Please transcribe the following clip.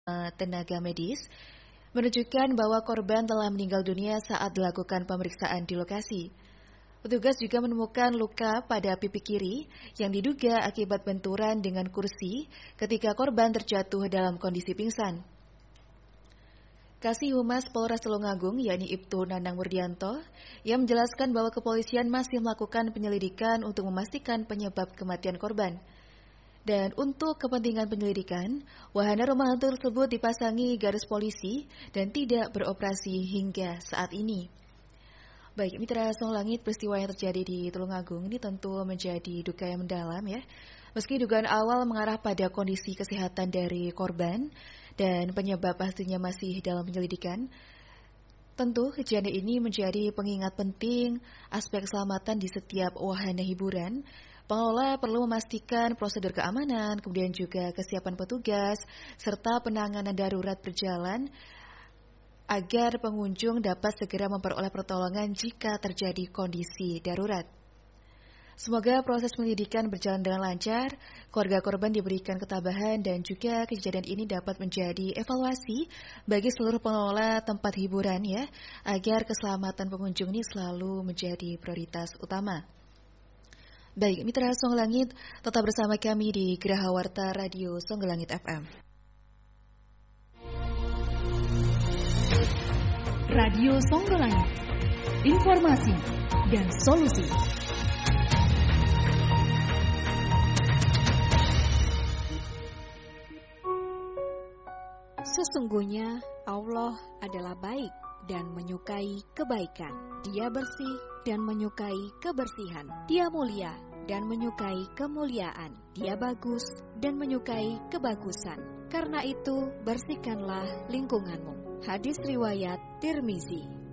tenaga medis menunjukkan bahwa korban telah meninggal dunia saat dilakukan pemeriksaan di lokasi. Petugas juga menemukan luka pada pipi kiri yang diduga akibat benturan dengan kursi ketika korban terjatuh dalam kondisi pingsan. Kasih Humas Polres Tulungagung, yakni Ibtu Nanang Murdianto, yang menjelaskan bahwa kepolisian masih melakukan penyelidikan untuk memastikan penyebab kematian korban. Dan untuk kepentingan penyelidikan, wahana rumah hantu tersebut dipasangi garis polisi dan tidak beroperasi hingga saat ini. Baik, Mitra Song Langit, peristiwa yang terjadi di Tulungagung ini tentu menjadi duka yang mendalam ya. Meski dugaan awal mengarah pada kondisi kesehatan dari korban dan penyebab pastinya masih dalam penyelidikan, tentu kejadian ini menjadi pengingat penting aspek keselamatan di setiap wahana hiburan. Pengelola perlu memastikan prosedur keamanan, kemudian juga kesiapan petugas, serta penanganan darurat berjalan agar pengunjung dapat segera memperoleh pertolongan jika terjadi kondisi darurat. Semoga proses penyelidikan berjalan dengan lancar, keluarga korban diberikan ketabahan dan juga kejadian ini dapat menjadi evaluasi bagi seluruh pengelola tempat hiburan ya, agar keselamatan pengunjung ini selalu menjadi prioritas utama. Baik, Mitra Songelangit, tetap bersama kami di Geraha Warta Radio Songelangit FM. Radio Songelangit, informasi dan solusi. Sesungguhnya Allah adalah baik dan menyukai kebaikan. Dia bersih dan menyukai kebersihan. Dia mulia dan menyukai kemuliaan. Dia bagus dan menyukai kebagusan. Karena itu, bersihkanlah lingkunganmu. Hadis riwayat Tirmizi.